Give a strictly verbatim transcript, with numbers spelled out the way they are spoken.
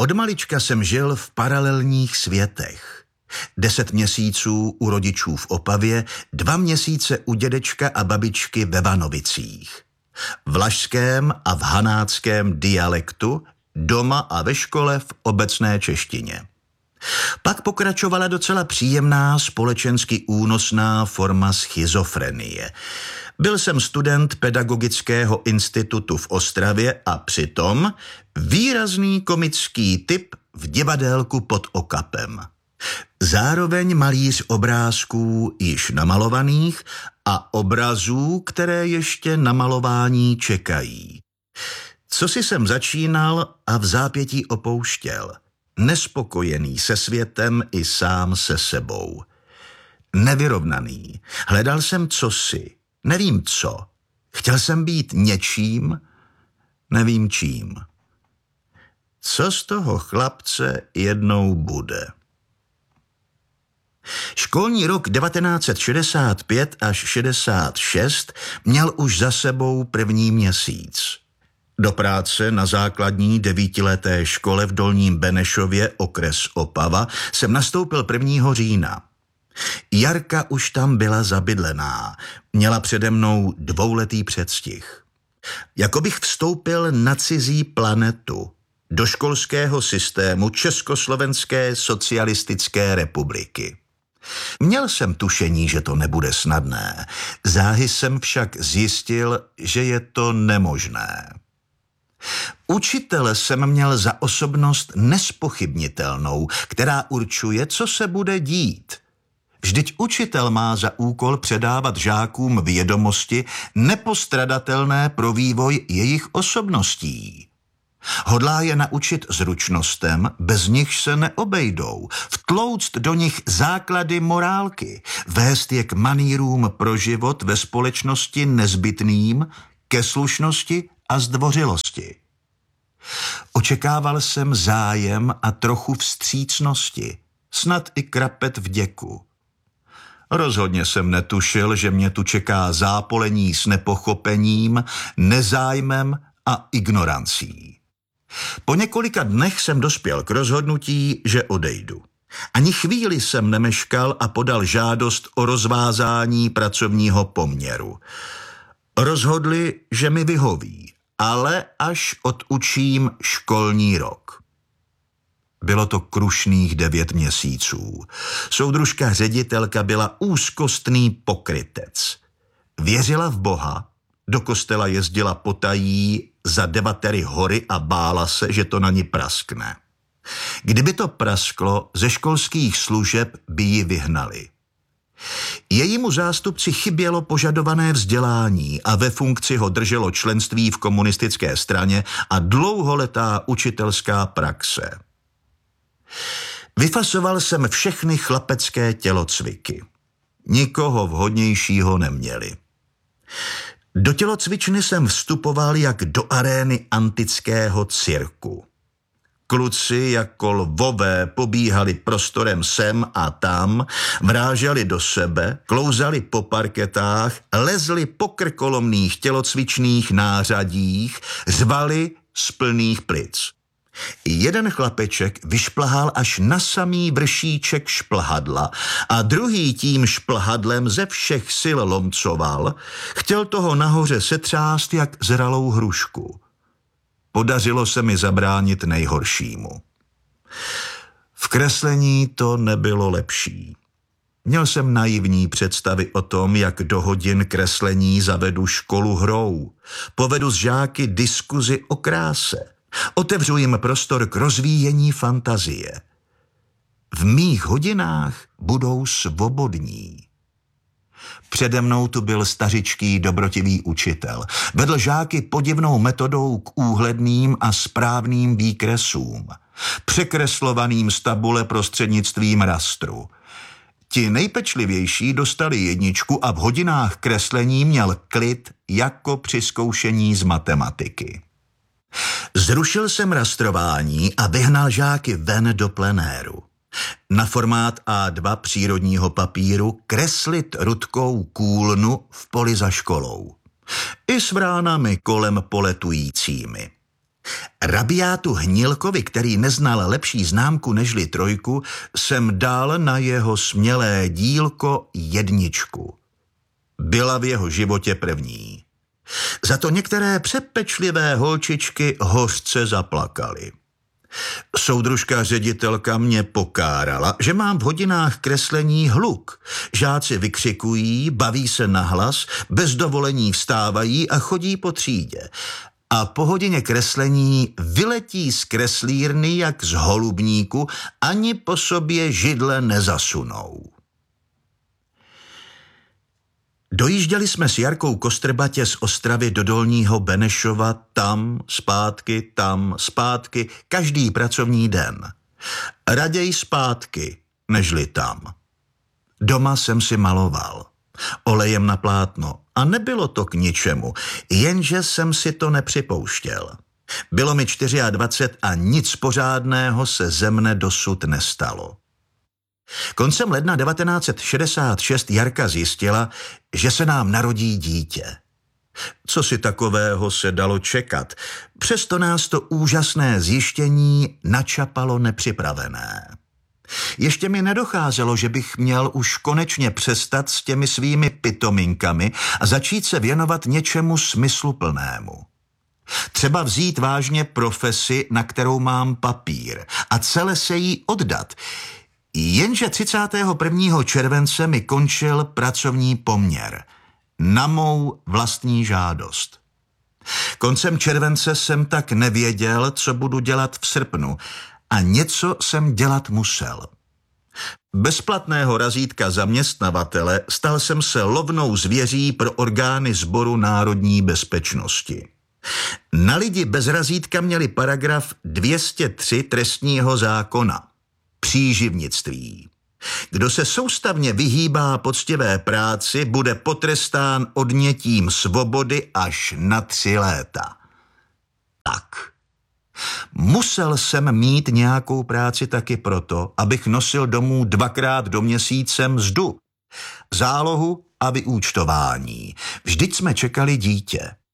Od malička jsem žil v paralelních světech. Deset měsíců u rodičů v Opavě, dva měsíce u dědečka a babičky ve Vanovicích. V lašském a v hanáckém dialektu, doma a ve škole v obecné češtině. Pak pokračovala docela příjemná, společensky únosná forma schizofrenie. Byl jsem student Pedagogického institutu v Ostravě a přitom výrazný komický typ v divadélku pod Okapem. Zároveň malíř obrázků již namalovaných a obrazů, které ještě na malování čekají. Co si jsem začínal a v zápětí opouštěl. Nespokojený se světem i sám se sebou. Nevyrovnaný. Hledal jsem cosi. Nevím co. Chtěl jsem být něčím, nevím čím. Co z toho chlapce jednou bude? Školní rok devatenáct set šedesát pět až šedesát šest měl už za sebou první měsíc. Do práce na základní devítileté škole v Dolním Benešově, okres Opava, jsem nastoupil prvního října. Jarka už tam byla zabydlená, měla přede mnou dvouletý předstih. Jako bych vstoupil na cizí planetu, do školského systému Československé socialistické republiky. Měl jsem tušení, že to nebude snadné, záhy jsem však zjistil, že je to nemožné. Učitele jsem měl za osobnost nespochybnitelnou, která určuje, co se bude dít. Vždyť učitel má za úkol předávat žákům vědomosti nepostradatelné pro vývoj jejich osobností. Hodlá je naučit zručnostem, bez nichž se neobejdou, vtlouct do nich základy morálky, vést je k manýrům pro život ve společnosti nezbytným, ke slušnosti a zdvořilosti. Očekával jsem zájem a trochu vstřícnosti, snad i krapet vděku. Rozhodně jsem netušil, že mě tu čeká zápolení s nepochopením, nezájmem a ignorancí. Po několika dnech jsem dospěl k rozhodnutí, že odejdu. Ani chvíli jsem nemeškal a podal žádost o rozvázání pracovního poměru. Rozhodli, že mi vyhoví, ale až odučím školní rok. Bylo to krušných devět měsíců. Soudružka ředitelka byla úzkostný pokrytec. Věřila v Boha, do kostela jezdila potají za devatery hory a bála se, že to na ní praskne. Kdyby to prasklo, ze školských služeb by ji vyhnali. Jejímu zástupci chybělo požadované vzdělání a ve funkci ho drželo členství v komunistické straně a dlouholetá učitelská praxe. Vyfasoval jsem všechny chlapecké tělocviky. Nikoho vhodnějšího neměli. Do tělocvičny jsem vstupoval jak do arény antického cirku. Kluci jako lvové pobíhali prostorem sem a tam, vráželi do sebe, klouzali po parketách, lezli po krkolomných tělocvičných nářadích, řvali z plných plic. Jeden chlapeček vyšplhal až na samý vršíček šplhadla a druhý tím šplhadlem ze všech sil lomcoval, chtěl toho nahoře setřást jak zralou hrušku. Podařilo se mi zabránit nejhoršímu. V kreslení to nebylo lepší. Měl jsem naivní představy o tom, jak do hodin kreslení zavedu školu hrou, povedu s žáky diskuzi o kráse, otevřu jim prostor k rozvíjení fantazie. V mých hodinách budou svobodní. Přede mnou tu byl stařičký dobrotivý učitel. Vedl žáky podivnou metodou k úhledným a správným výkresům, překreslovaným z tabule prostřednictvím rastru. Ti nejpečlivější dostali jedničku a v hodinách kreslení měl klid jako při zkoušení z matematiky. Zrušil jsem rastrování a vyhnal žáky ven do plenéru. Na formát á dva přírodního papíru kreslit rudkou kůlnu v poli za školou. I s vránami kolem poletujícími. Rabiátu Hnilkovi, který neznal lepší známku nežli trojku, jsem dal na jeho smělé dílko jedničku. Byla v jeho životě první. Za to některé přepečlivé holčičky hořce zaplakaly. Soudružka ředitelka mě pokárala, že mám v hodinách kreslení hluk. Žáci vykřikují, baví se nahlas, bez dovolení vstávají a chodí po třídě. A po hodině kreslení vyletí z kreslírny jak z holubníku, ani po sobě židle nezasunou. Dojížděli jsme s Jarkou Kostrbatě z Ostravy do Dolního Benešova, tam, zpátky, tam, zpátky, každý pracovní den. Raději zpátky, nežli tam. Doma jsem si maloval. Olejem na plátno. A nebylo to k ničemu, jenže jsem si to nepřipouštěl. Bylo mi dvacet čtyři a nic pořádného se ze mne dosud nestalo. Koncem ledna devatenáct set šedesát šest Jarka zjistila, že se nám narodí dítě. Co si takového se dalo čekat, přesto nás to úžasné zjištění načapalo nepřipravené. Ještě mi nedocházelo, že bych měl už konečně přestat s těmi svými pitominkami a začít se věnovat něčemu smysluplnému. Třeba vzít vážně profesi, na kterou mám papír, a celé se jí oddat. Jenže třicátého prvního července mi končil pracovní poměr. Na mou vlastní žádost. Koncem července jsem tak nevěděl, co budu dělat v srpnu, a něco jsem dělat musel. Bez platného razítka zaměstnavatele stal jsem se lovnou zvěří pro orgány Sboru národní bezpečnosti. Na lidi bez razítka měli paragraf dvě stě tři trestního zákona. Příživnictví. Kdo se soustavně vyhýbá poctivé práci, bude potrestán odnětím svobody až na tři léta. Tak. Musel jsem mít nějakou práci taky proto, abych nosil domů dvakrát do měsíce mzdu, zálohu a vyúčtování. Vždyť jsme čekali dítě.